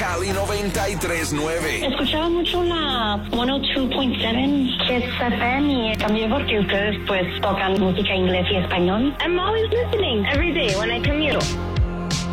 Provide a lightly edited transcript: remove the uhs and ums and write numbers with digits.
Cali 93.9. Escuchaba mucho la 102.7 Kiss FM y también porque ustedes pues tocan música inglés y español. I'm always listening every day when I commute.